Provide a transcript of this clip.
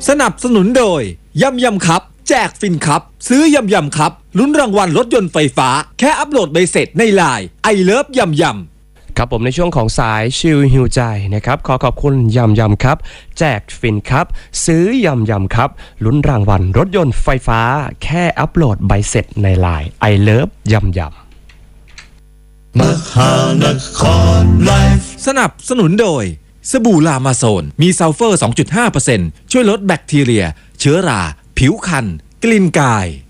สนับสนุนโดยยำครับแจกฟินครับซื้อยำครับลุ้นรางวัลรถยนต์ไฟฟ้าแค่อัปโหลดใบเสร็จในไลน์ไอเลิฟยำครับผมในช่วงของสายชิลฮิวใจนะครับขอบคุณยำครับแจกฟินครับซื้อยำครับลุ้นรางวัลรถยนต์ไฟฟ้าแค่อัปโหลดใบเสร็จในไลน์ไอเลิฟยำมหานครไลฟ์สนับสนุนโดยสบู่ลามาโซนมีซัลเฟอร์ 2.5% ช่วยลดแบคทีเรียเชื้อราผิวคันกลิ่นกาย